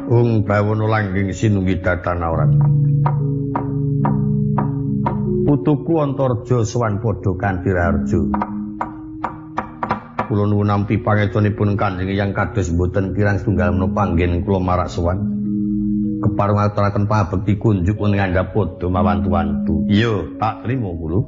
Ung bawono langgeng sinunggi datanawrat. Putuku Antarja sowan padha kanthi raharja. Kula nuwun nampi pangestunipun Kanjeng Hyang kados boten kirang setunggal menapa anggen kula marak sowan. Kepareng ngaturaken pabekti kunjuk ngandhap padha mawantu-wantu. Iya, tak trima kula.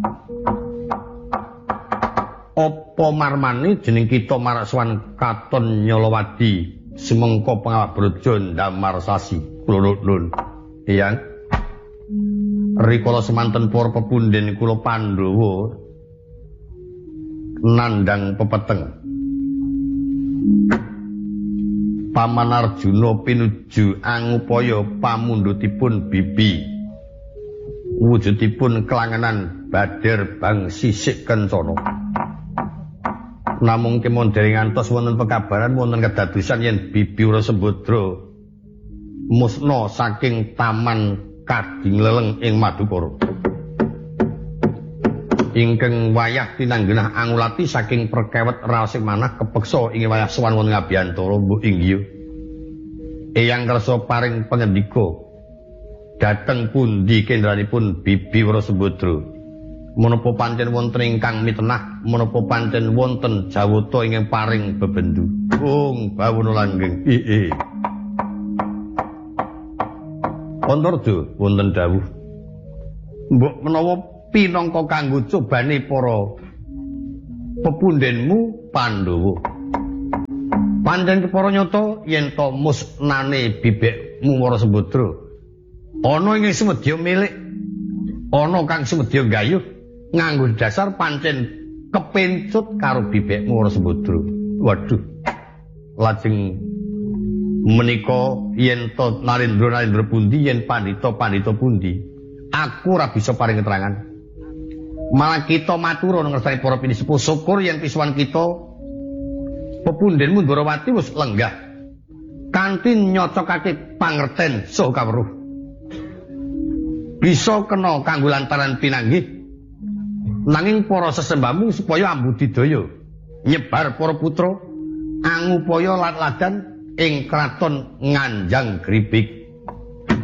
Apa marmane jeneng kita marak sowan Katon Nyolowadi semengko pengawak brojo ndamar sasi. Kula nuwun. Hyang rikala semanten para pepundhen kula Pandhawa nandhang pepeteng. Paman Arjuna pinuju angupaya pamundhutipun bibi. Wujudipun kelangenan bader bang sisik kencana. Namung kemon dereng ngantos wonten pekabaran wonten kedadosan yen Bibi Urasembadra musna saking taman Kading Leleng ing Madukara. Ingkang wayah tinanggenah Angulati saking perkewet raosing manah kepeksa ing wayah sowan wonten Ngabiyantara mbuh inggih. Eyang kersa paring pangendika dhateng pundi kendranipun Bibi Urasembadra. Menapa pancen wonten ingkang mitenah, menapa pancen wonten jawata ingkang paring bebendu. Ung bawono langgeng. Antarja wonten dawuh. Mbok menawa pinangka kanggo cobane para pepundhenmu Pandhawa. Pancen kepara nyata yen to musnane bibekmu Warasembadra ana ing semedya milik, ana kang semedya gayuh nganggo dasar pancen kepencut karo bibekmu Warasembadra. Waduh. Lajeng menika yen to Narendra pundi, yen pandhita pundi, aku ora bisa paring keterangan. Malah kita matur ngersani para pinisepuh, syukur yen pisuwan kita pepundhenmu Ndrawati wis lenggah kanthi nyocokake pangerten saha kawruh. Bisa kena kanggo lantaran pinanggih nanging para sesembahmu supaya ambudidaya nyebar para putra angupaya lan ladan ing kraton Nganjang Gribik.